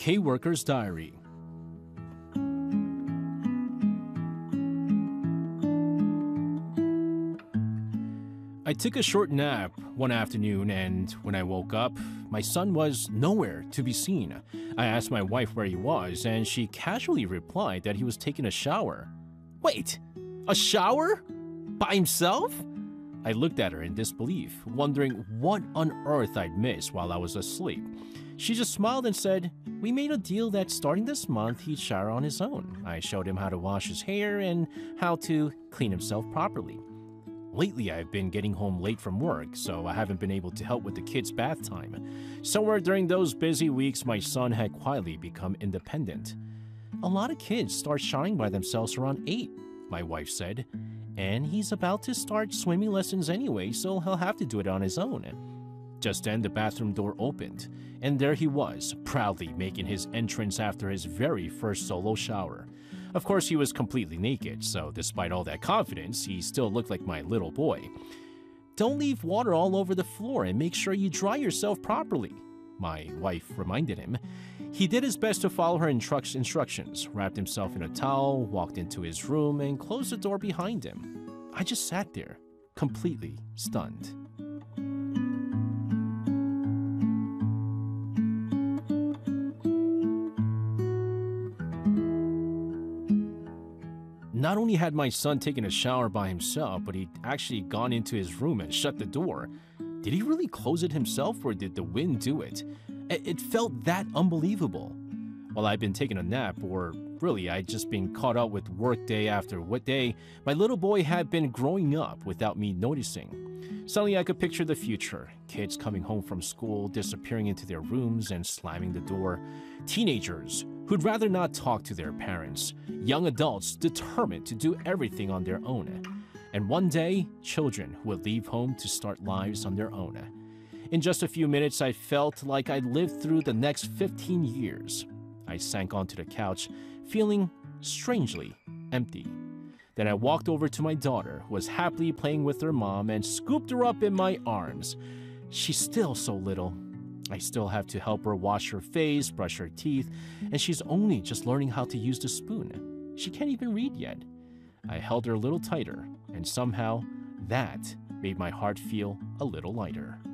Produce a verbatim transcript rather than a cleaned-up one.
K-Worker's Diary. I took a short nap one afternoon, and when I woke up, my son was nowhere to be seen. I asked my wife where he was, and she casually replied that he was taking a shower. Wait, a shower? By himself? I looked at her in disbelief, wondering what on earth I'd missed while I was asleep. She just smiled and said, "We made a deal that starting this month he'd shower on his own. I showed him how to wash his hair and how to clean himself properly. Lately, I've been getting home late from work, so I haven't been able to help with the kids' bath time. Somewhere during those busy weeks, my son had quietly become independent. A lot of kids start showering by themselves around eight, my wife said, and he's about to start swimming lessons anyway, so he'll have to do it on his own." Just then, the bathroom door opened, and there he was, proudly making his entrance after his very first solo shower. Of course, he was completely naked, so despite all that confidence, he still looked like my little boy. "Don't leave water all over the floor and make sure you dry yourself properly," my wife reminded him. He did his best to follow her instruc- instructions, wrapped himself in a towel, walked into his room, and closed the door behind him. I just sat there, completely stunned. Not only had my son taken a shower by himself, but he'd actually gone into his room and shut the door. Did he really close it himself, or did the wind do it? It felt that unbelievable. While I'd been taking a nap, or really I'd just been caught up with work day after what day, my little boy had been growing up without me noticing. Suddenly I could picture the future, kids coming home from school, disappearing into their rooms and slamming the door, teenagers who'd rather not talk to their parents, young adults determined to do everything on their own, and one day, children who would leave home to start lives on their own. In just a few minutes, I felt like I'd lived through the next fifteen years. I sank onto the couch, feeling strangely empty. Then I walked over to my daughter, who was happily playing with her mom, and scooped her up in my arms. She's still so little. I still have to help her wash her face, brush her teeth, and she's only just learning how to use the spoon. She can't even read yet. I held her a little tighter, and somehow that made my heart feel a little lighter.